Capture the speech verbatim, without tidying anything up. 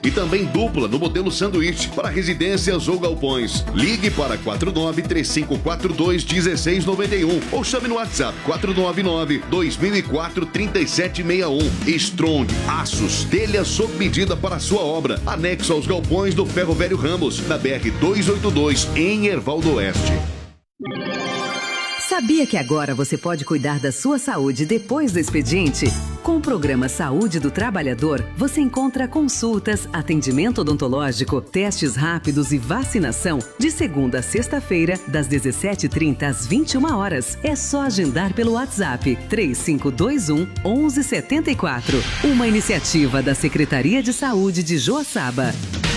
e também dupla no modelo sanduíche para residências ou galpões. Ligue para quatro nove três cinco quatro dois um seis nove um ou chame no WhatsApp quatro nove nove dois mil e quatro trinta e sete sessenta e um. Strong Aços, telha sob medida para a sua obra. Anexo aos galpões do Ferro Velho Ramos, na B R duzentos e oitenta e dois, em Erval do Oeste. Sabia que agora você pode cuidar da sua saúde depois do expediente? Com o programa Saúde do Trabalhador, você encontra consultas, atendimento odontológico, testes rápidos e vacinação de segunda a sexta-feira, das dezessete e trinta às vinte e uma horas. É só agendar pelo WhatsApp três cinco dois um, um um sete quatro. Uma iniciativa da Secretaria de Saúde de Joaçaba.